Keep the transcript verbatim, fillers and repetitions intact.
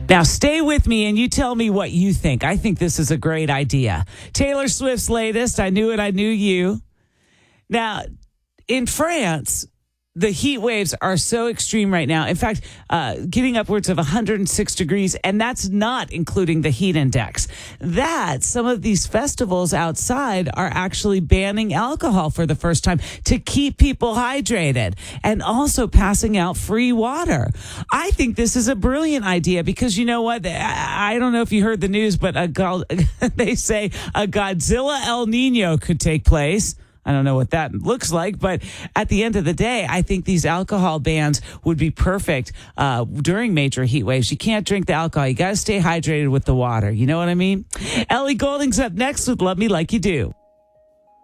Now, stay with me and you tell me what you think. I think this is a great idea. Taylor Swift's latest, I Knew It, I Knew You. Now, in France, the heat waves are so extreme right now. In fact, uh, getting upwards of one hundred six degrees, and that's not including the heat index. That some of these festivals outside are actually banning alcohol for the first time to keep people hydrated and also passing out free water. I think this is a brilliant idea because you know what? I, I don't know if you heard the news, but a, they say a Godzilla El Nino could take place. I don't know what that looks like, but at the end of the day, I think these alcohol bans would be perfect uh, during major heat waves. You can't drink the alcohol. You got to stay hydrated with the water. You know what I mean? Ellie Goulding's up next with Love Me Like You Do.